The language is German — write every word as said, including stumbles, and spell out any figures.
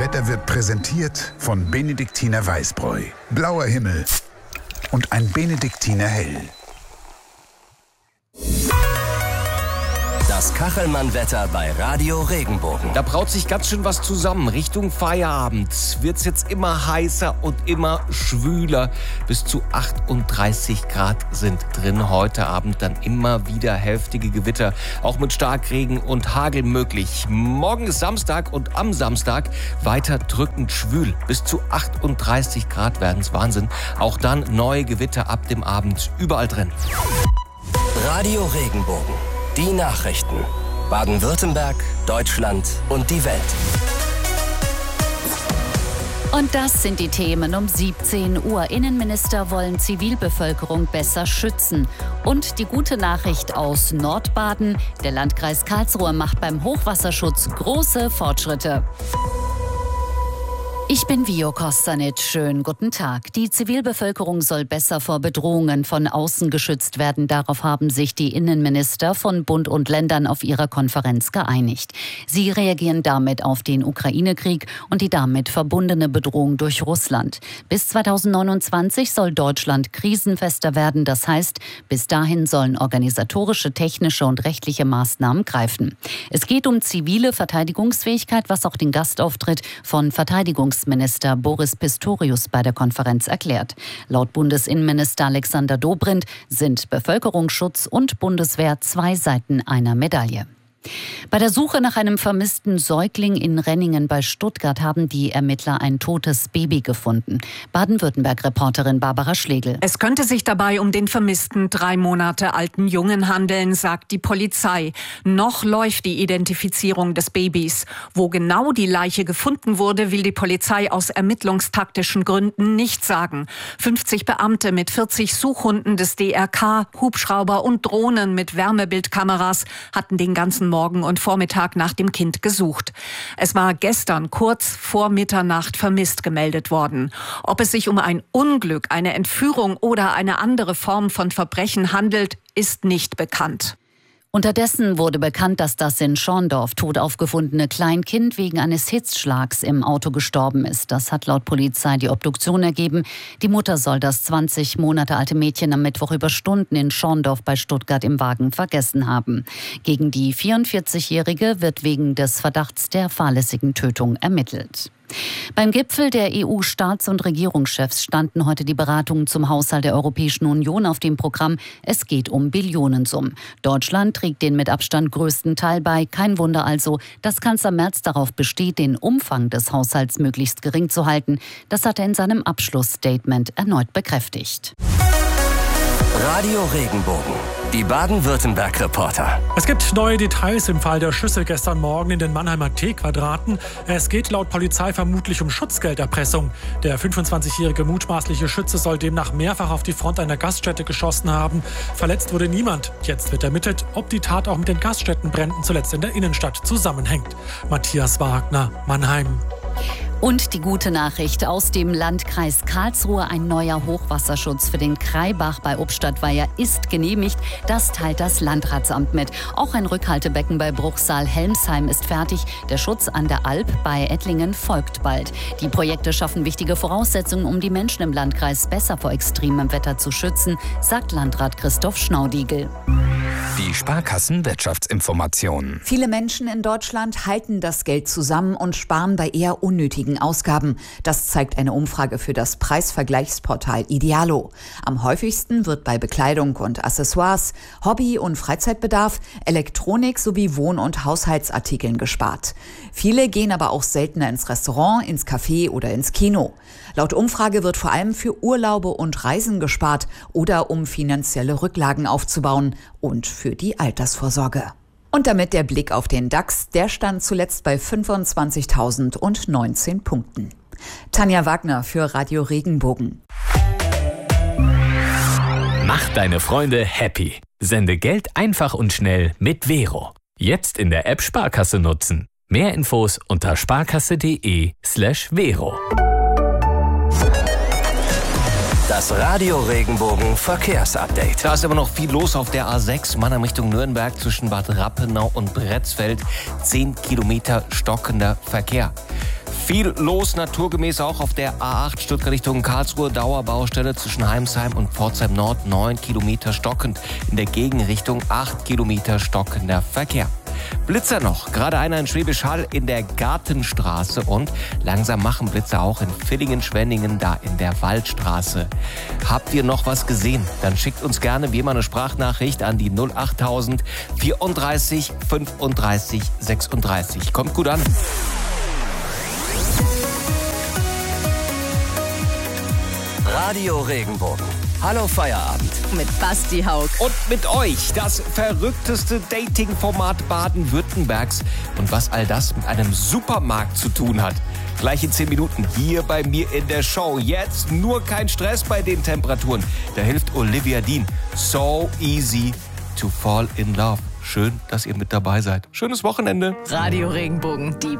Wetter wird präsentiert von Benediktiner Weißbräu. Blauer Himmel und ein Benediktiner Hell. Das Kachelmann-Wetter bei Radio Regenbogen. Da braut sich ganz schön was zusammen. Richtung Feierabend wird's jetzt immer heißer und immer schwüler. Bis zu achtunddreißig Grad sind drin. Heute Abend dann immer wieder heftige Gewitter. Auch mit Starkregen und Hagel möglich. Morgen ist Samstag und am Samstag weiter drückend schwül. Bis zu achtunddreißig Grad werden's Wahnsinn. Auch dann neue Gewitter ab dem Abend überall drin. Radio Regenbogen. Die Nachrichten. Baden-Württemberg, Deutschland und die Welt. Und das sind die Themen um siebzehn Uhr. Innenminister wollen Zivilbevölkerung besser schützen. Und die gute Nachricht aus Nordbaden. Der Landkreis Karlsruhe macht beim Hochwasserschutz große Fortschritte. Ich bin Vio Kostanic. Schönen guten Tag. Die Zivilbevölkerung soll besser vor Bedrohungen von außen geschützt werden. Darauf haben sich die Innenminister von Bund und Ländern auf ihrer Konferenz geeinigt. Sie reagieren damit auf den Ukraine-Krieg und die damit verbundene Bedrohung durch Russland. Bis zweitausendneunundzwanzig soll Deutschland krisenfester werden. Das heißt, bis dahin sollen organisatorische, technische und rechtliche Maßnahmen greifen. Es geht um zivile Verteidigungsfähigkeit, was auch den Gastauftritt von Verteidigungsminister Boris Pistorius bei der Konferenz erklärt. Laut Bundesinnenminister Alexander Dobrindt sind Bevölkerungsschutz und Bundeswehr zwei Seiten einer Medaille. Bei der Suche nach einem vermissten Säugling in Renningen bei Stuttgart haben die Ermittler ein totes Baby gefunden. Baden-Württemberg-Reporterin Barbara Schlegel. Es könnte sich dabei um den vermissten drei Monate alten Jungen handeln, sagt die Polizei. Noch läuft die Identifizierung des Babys. Wo genau die Leiche gefunden wurde, will die Polizei aus ermittlungstaktischen Gründen nicht sagen. fünfzig Beamte mit vierzig Suchhunden des D R K, Hubschrauber und Drohnen mit Wärmebildkameras hatten den ganzen Morgen und Vormittag nach dem Kind gesucht. Es war gestern kurz vor Mitternacht vermisst gemeldet worden. Ob es sich um ein Unglück, eine Entführung oder eine andere Form von Verbrechen handelt, ist nicht bekannt. Unterdessen wurde bekannt, dass das in Schorndorf tot aufgefundene Kleinkind wegen eines Hitzschlags im Auto gestorben ist. Das hat laut Polizei die Obduktion ergeben. Die Mutter soll das zwanzig Monate alte Mädchen am Mittwoch über Stunden in Schorndorf bei Stuttgart im Wagen vergessen haben. Gegen die vierundvierzigjährige wird wegen des Verdachts der fahrlässigen Tötung ermittelt. Beim Gipfel der E U-Staats- und Regierungschefs standen heute die Beratungen zum Haushalt der Europäischen Union auf dem Programm. Es geht um Billionensummen. Deutschland trägt den mit Abstand größten Teil bei. Kein Wunder also, dass Kanzler Merz darauf besteht, den Umfang des Haushalts möglichst gering zu halten. Das hat er in seinem Abschlussstatement erneut bekräftigt. Radio Regenbogen. Die Baden-Württemberg-Reporter. Es gibt neue Details im Fall der Schüsse gestern Morgen in den Mannheimer T-Quadraten. Es geht laut Polizei vermutlich um Schutzgelderpressung. Der fünfundzwanzigjährige mutmaßliche Schütze soll demnach mehrfach auf die Front einer Gaststätte geschossen haben. Verletzt wurde niemand. Jetzt wird ermittelt, ob die Tat auch mit den Gaststättenbränden zuletzt in der Innenstadt zusammenhängt. Matthias Wagner, Mannheim. Und die gute Nachricht aus dem Landkreis Karlsruhe. Ein neuer Hochwasserschutz für den Kraibach bei Obstadtweier ist genehmigt. Das teilt das Landratsamt mit. Auch ein Rückhaltebecken bei Bruchsal-Helmsheim ist fertig. Der Schutz an der Alp bei Ettlingen folgt bald. Die Projekte schaffen wichtige Voraussetzungen, um die Menschen im Landkreis besser vor extremem Wetter zu schützen, sagt Landrat Christoph Schnaudigl. Die Sparkassen-Wirtschaftsinformationen. Viele Menschen in Deutschland halten das Geld zusammen und sparen bei eher unnötigen Ausgaben. Das zeigt eine Umfrage für das Preisvergleichsportal Idealo. Am häufigsten wird bei Bekleidung und Accessoires, Hobby- und Freizeitbedarf, Elektronik sowie Wohn- und Haushaltsartikeln gespart. Viele gehen aber auch seltener ins Restaurant, ins Café oder ins Kino. Laut Umfrage wird vor allem für Urlaube und Reisen gespart oder um finanzielle Rücklagen aufzubauen und für die Altersvorsorge. Und damit der Blick auf den DAX, der stand zuletzt bei fünfundzwanzigtausendneunzehn Punkten. Tanja Wagner für Radio Regenbogen. Mach deine Freunde happy. Sende Geld einfach und schnell mit Vero. Jetzt in der App Sparkasse nutzen. Mehr Infos unter sparkasse.de slash Vero. Das Radio Regenbogen Verkehrsupdate. Da ist immer noch viel los auf der A sechs, Mannheim Richtung Nürnberg zwischen Bad Rappenau und Bretzfeld. zehn Kilometer stockender Verkehr. Viel los naturgemäß auch auf der A acht Stuttgart Richtung Karlsruhe. Dauerbaustelle zwischen Heimsheim und Pforzheim Nord. neun Kilometer stockend. In der Gegenrichtung acht Kilometer stockender Verkehr. Blitzer noch, gerade einer in Schwäbisch Hall in der Gartenstraße und langsam machen Blitzer auch in Villingen-Schwenningen da in der Waldstraße. Habt ihr noch was gesehen? Dann schickt uns gerne wie immer eine Sprachnachricht an die null achttausend vierunddreißig fünfunddreißig sechsunddreißig. Kommt gut an. Radio Regenbogen. Hallo Feierabend. Mit Basti Haug. Und mit euch das verrückteste Dating-Format Baden-Württembergs. Und was all das mit einem Supermarkt zu tun hat. Gleich in zehn Minuten hier bei mir in der Show. Jetzt nur kein Stress bei den Temperaturen. Da hilft Olivia Dean. So easy to fall in love. Schön, dass ihr mit dabei seid. Schönes Wochenende. Radio Regenbogen, die